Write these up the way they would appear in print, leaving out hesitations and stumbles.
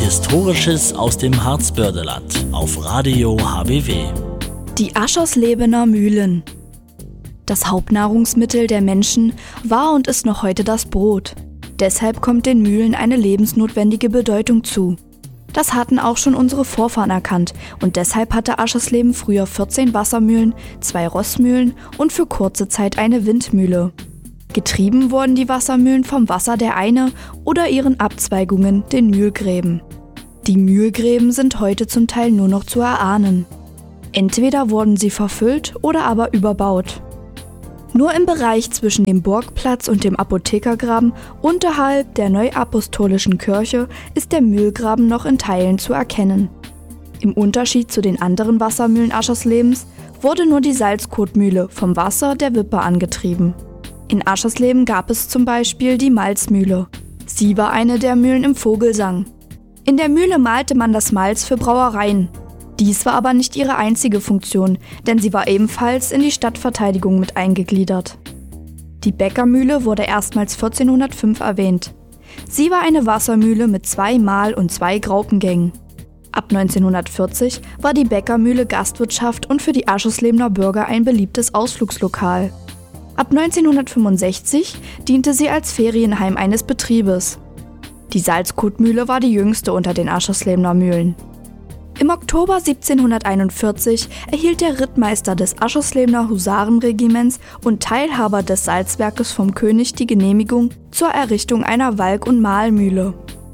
Historisches aus dem Harzbördeland auf Radio HBW. Die Ascherslebener Mühlen. Das Hauptnahrungsmittel der Menschen war und ist noch heute das Brot. Deshalb kommt den Mühlen eine lebensnotwendige Bedeutung zu. Das hatten auch schon unsere Vorfahren erkannt und deshalb hatte Aschersleben früher 14 Wassermühlen, 2 Rossmühlen und für kurze Zeit eine Windmühle. Getrieben wurden die Wassermühlen vom Wasser der Eine oder ihren Abzweigungen, den Mühlgräben. Die Mühlgräben sind heute zum Teil nur noch zu erahnen. Entweder wurden sie verfüllt oder aber überbaut. Nur im Bereich zwischen dem Burgplatz und dem Apothekergraben unterhalb der Neuapostolischen Kirche ist der Mühlgraben noch in Teilen zu erkennen. Im Unterschied zu den anderen Wassermühlen Ascherslebens wurde nur die Salzkotmühle vom Wasser der Wipper angetrieben. In Aschersleben gab es zum Beispiel die Malzmühle. Sie war eine der Mühlen im Vogelsang. In der Mühle mahlte man das Malz für Brauereien. Dies war aber nicht ihre einzige Funktion, denn sie war ebenfalls in die Stadtverteidigung mit eingegliedert. Die Bäckermühle wurde erstmals 1405 erwähnt. Sie war eine Wassermühle mit 2 Mahl- und 2 Graupengängen. Ab 1940 war die Bäckermühle Gastwirtschaft und für die Ascherslebener Bürger ein beliebtes Ausflugslokal. Ab 1965 diente sie als Ferienheim eines Betriebes. Die Salzkotmühle war die jüngste unter den Ascherslebener Mühlen. Im Oktober 1741 erhielt der Rittmeister des Ascherslebener Husarenregiments und Teilhaber des Salzwerkes vom König die Genehmigung zur Errichtung einer Walk- und Mahlmühle.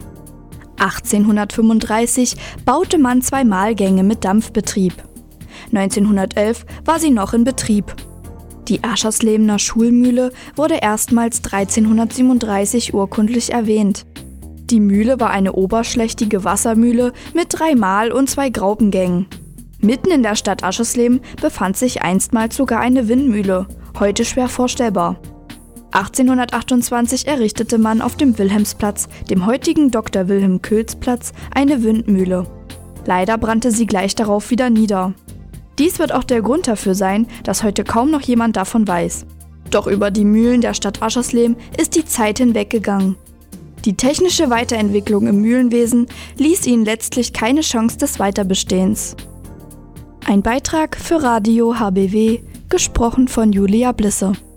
1835 baute man 2 Mahlgänge mit Dampfbetrieb. 1911 war sie noch in Betrieb. Die Ascherslebener Schulmühle wurde erstmals 1337 urkundlich erwähnt. Die Mühle war eine oberschlächtige Wassermühle mit 3 Mahl- und 2 Graupengängen. Mitten in der Stadt Aschersleben befand sich einstmals sogar eine Windmühle, heute schwer vorstellbar. 1828 errichtete man auf dem Wilhelmsplatz, dem heutigen Dr. Wilhelm Külz-Platz, eine Windmühle. Leider brannte sie gleich darauf wieder nieder. Dies wird auch der Grund dafür sein, dass heute kaum noch jemand davon weiß. Doch über die Mühlen der Stadt Aschersleben ist die Zeit hinweggegangen. Die technische Weiterentwicklung im Mühlenwesen ließ ihnen letztlich keine Chance des Weiterbestehens. Ein Beitrag für Radio HBW, gesprochen von Julia Blisse.